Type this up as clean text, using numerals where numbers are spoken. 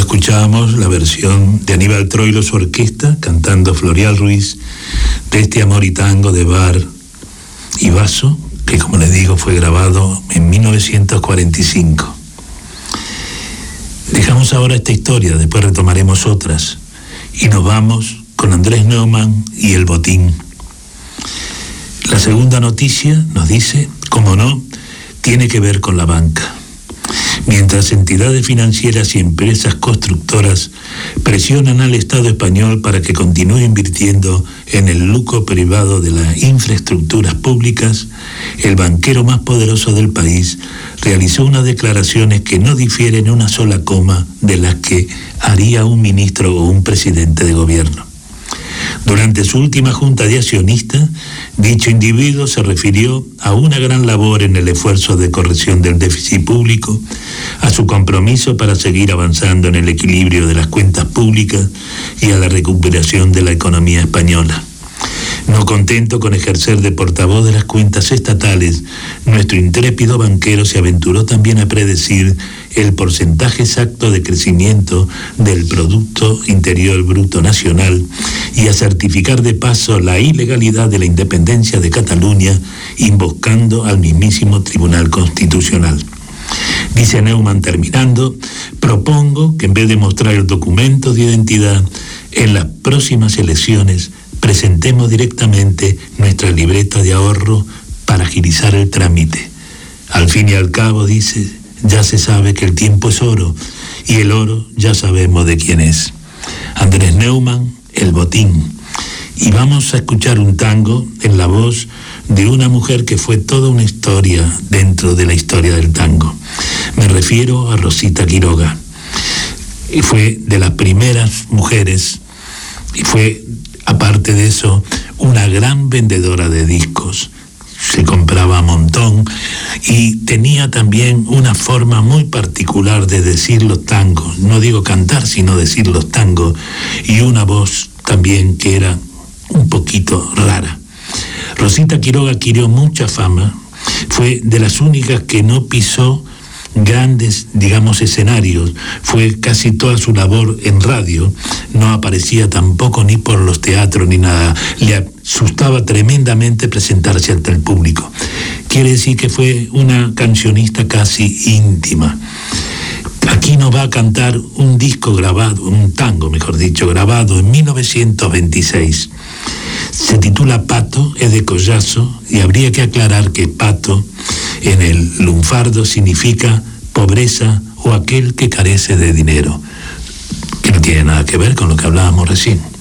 escuchábamos la versión de Aníbal Troilo, su orquesta, cantando Florial Ruiz, de este Amor y Tango de Bar y Basso, que como les digo fue grabado en 1945. Dejamos ahora esta historia, después retomaremos otras, y nos vamos con Andrés Neumann y el botín. La segunda noticia nos dice, como no, tiene que ver con la banca. Mientras entidades financieras y empresas constructoras presionan al Estado español para que continúe invirtiendo en el lucro privado de las infraestructuras públicas, el banquero más poderoso del país realizó unas declaraciones que no difieren una sola coma de las que haría un ministro o un presidente de gobierno. Durante su última junta de accionistas, dicho individuo se refirió a una gran labor en el esfuerzo de corrección del déficit público, a su compromiso para seguir avanzando en el equilibrio de las cuentas públicas y a la recuperación de la economía española. No contento con ejercer de portavoz de las cuentas estatales, nuestro intrépido banquero se aventuró también a predecir el porcentaje exacto de crecimiento del Producto Interior Bruto Nacional y a certificar de paso la ilegalidad de la independencia de Cataluña, invocando al mismísimo Tribunal Constitucional. Dice Neumann terminando, propongo que en vez de mostrar el documento de identidad, en las próximas elecciones presentemos directamente nuestra libreta de ahorro para agilizar el trámite. Al fin y al cabo, dice, ya se sabe que el tiempo es oro, y el oro ya sabemos de quién es. Andrés Neumann, El botín. Y vamos a escuchar un tango en la voz de una mujer que fue toda una historia dentro de la historia del tango. Me refiero a Rosita Quiroga. Y fue de las primeras mujeres, y fue, aparte de eso, una gran vendedora de discos. Se compraba a montón y tenía también una forma muy particular de decir los tangos. No digo cantar, sino decir los tangos. Y una voz también que era un poquito rara. Rosita Quiroga adquirió mucha fama. Fue de las únicas que no pisó grandes, digamos, escenarios. Fue casi toda su labor en radio. No aparecía tampoco ni por los teatros ni nada. Le asustaba tremendamente presentarse ante el público. Quiere decir que fue una cancionista casi íntima. Aquí nos va a cantar un disco grabado, un tango, mejor dicho, grabado en 1926. Se titula Pato, es de Collazo, y habría que aclarar que pato en el lunfardo significa pobreza o aquel que carece de dinero, que no tiene nada que ver con lo que hablábamos recién.